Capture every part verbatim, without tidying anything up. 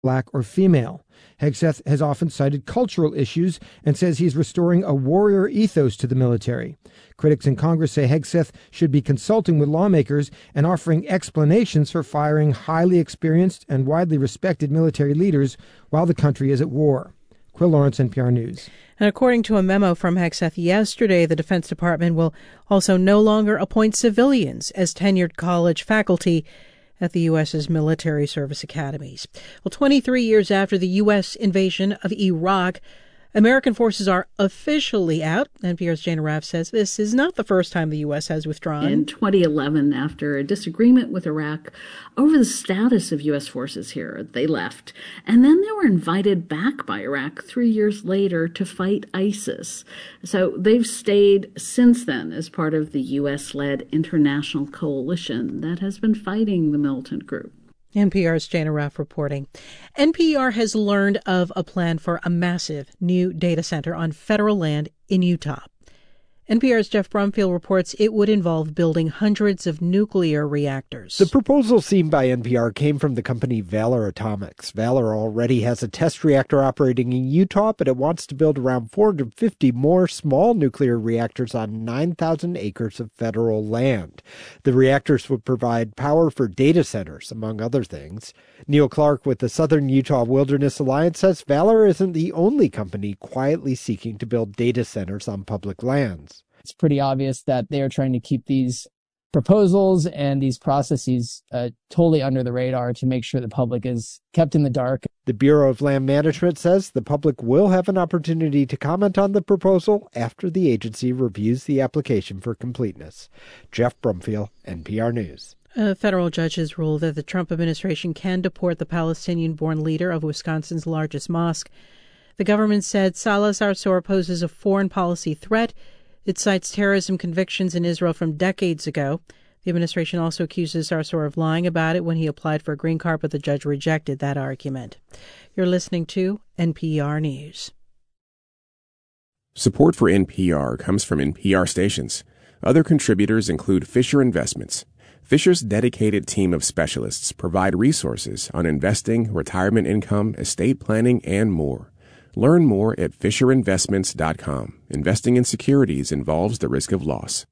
black or female. Hegseth has often cited cultural issues and says he's restoring a warrior ethos to the military. Critics in Congress say Hegseth should be consulting with lawmakers and offering explanations for firing highly experienced and widely respected military leaders while the country is at war. Quill Lawrence, N P R News. And according to a memo from Hegseth yesterday, the Defense Department will also no longer appoint civilians as tenured college faculty at the U S's military service academies. Well, twenty-three years after the U S invasion of Iraq, American forces are officially out. N P R's Jane Raff says this is not the first time the U S has withdrawn. In twenty eleven, after a disagreement with Iraq over the status of U S forces here, they left. And then they were invited back by Iraq three years later to fight ISIS. So they've stayed since then as part of the U S-led international coalition that has been fighting the militant group. N P R's Jana Raff reporting. N P R has learned of a plan for a massive new data center on federal land in Utah. N P R's Jeff Brumfield reports it would involve building hundreds of nuclear reactors. The proposal seen by N P R came from the company Valor Atomics. Valor already has a test reactor operating in Utah, but it wants to build around four hundred fifty more small nuclear reactors on nine thousand acres of federal land. The reactors would provide power for data centers, among other things. Neil Clark with the Southern Utah Wilderness Alliance says Valor isn't the only company quietly seeking to build data centers on public lands. It's pretty obvious that they are trying to keep these proposals and these processes uh, totally under the radar to make sure the public is kept in the dark. The Bureau of Land Management says the public will have an opportunity to comment on the proposal after the agency reviews the application for completeness. Jeff Brumfield, N P R News. A federal judge has ruled that the Trump administration can deport the Palestinian-born leader of Wisconsin's largest mosque. The government said Salah Sarsour poses a foreign policy threat. It cites terrorism convictions in Israel from decades ago. The administration also accuses Sarsour of lying about it when he applied for a green card, but the judge rejected that argument. You're listening to N P R News. Support for N P R comes from N P R stations. Other contributors include Fisher Investments. Fisher's dedicated team of specialists provide resources on investing, retirement income, estate planning, and more. Learn more at fisher investments dot com. Investing in securities involves the risk of loss.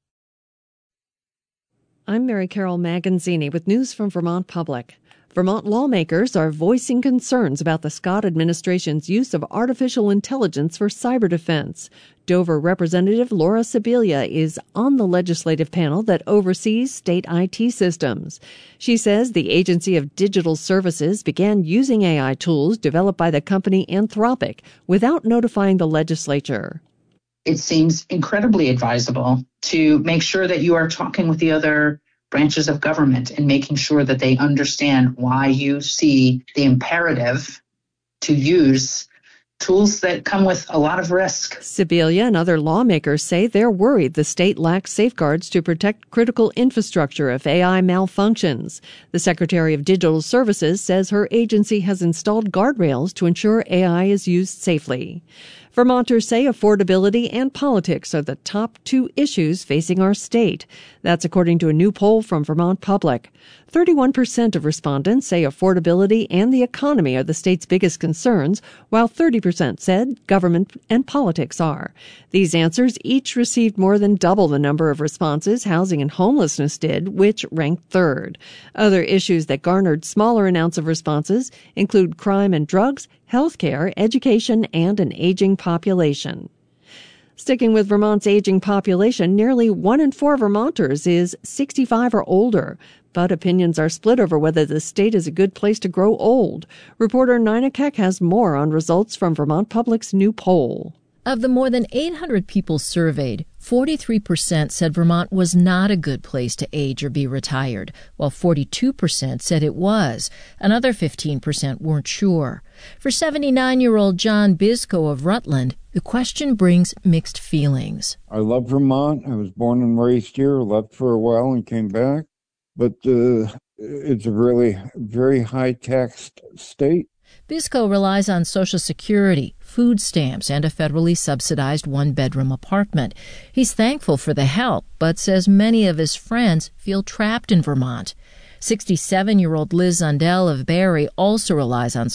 I'm Mary Carol Maganzini with news from Vermont Public. Vermont lawmakers are voicing concerns about the Scott administration's use of artificial intelligence for cyber defense. Dover Representative Laura Sibilia is on the legislative panel that oversees state I T systems. She says the Agency of Digital Services began using A I tools developed by the company Anthropic without notifying the legislature. It seems incredibly advisable to make sure that you are talking with the other branches of government and making sure that they understand why you see the imperative to use tools that come with a lot of risk. Sibilia and other lawmakers say they're worried the state lacks safeguards to protect critical infrastructure if A I malfunctions. The Secretary of Digital Services says her agency has installed guardrails to ensure A I is used safely. Vermonters say affordability and politics are the top two issues facing our state. That's according to a new poll from Vermont Public. thirty-one percent of respondents say affordability and the economy are the state's biggest concerns, while thirty percent said government and politics are. These answers each received more than double the number of responses housing and homelessness did, which ranked third. Other issues that garnered smaller amounts of responses include crime and drugs, healthcare, education, and an aging population. Sticking with Vermont's aging population, nearly one in four Vermonters is sixty-five or older. But opinions are split over whether the state is a good place to grow old. Reporter Nina Keck has more on results from Vermont Public's new poll. Of the more than eight hundred people surveyed, forty-three percent said Vermont was not a good place to age or be retired, while forty-two percent said it was. Another fifteen percent weren't sure. For seventy-nine-year-old John Bisco of Rutland, the question brings mixed feelings. I love Vermont. I was born and raised here, left for a while and came back. But uh, it's a really very high-taxed state. Bisco relies on Social Security, food stamps, and a federally subsidized one-bedroom apartment. He's thankful for the help, but says many of his friends feel trapped in Vermont. sixty-seven-year-old Liz Zundell of Barrie also relies on